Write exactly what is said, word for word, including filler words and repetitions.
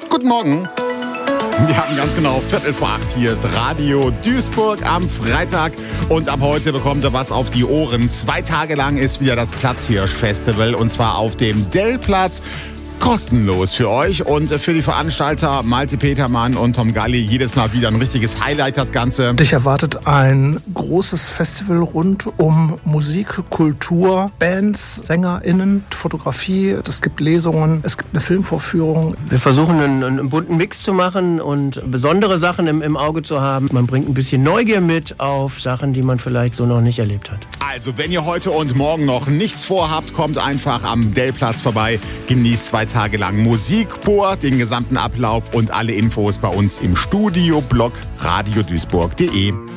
Guten Morgen. Wir haben ganz genau Viertel vor acht. Hier ist Radio Duisburg am Freitag. Und ab heute bekommt ihr was auf die Ohren. Zwei Tage lang ist wieder das Platzhirsch-Festival. Und zwar auf dem Dellplatz. Kostenlos für euch und für die Veranstalter Malte Petermann und Tom Galli jedes Mal wieder ein richtiges Highlight, das Ganze. Dich erwartet ein großes Festival rund um Musik, Kultur, Bands, SängerInnen, Fotografie. Es gibt Lesungen, es gibt eine Filmvorführung. Wir versuchen einen, einen bunten Mix zu machen und besondere Sachen im, im Auge zu haben. Man bringt ein bisschen Neugier mit auf Sachen, die man vielleicht so noch nicht erlebt hat. Also, wenn ihr heute und morgen noch nichts vorhabt, kommt einfach am Dellplatz vorbei, genießt zwei Tage lang Musik pur, den gesamten Ablauf und alle Infos bei uns im Studio-Blog radio duisburg punkt de.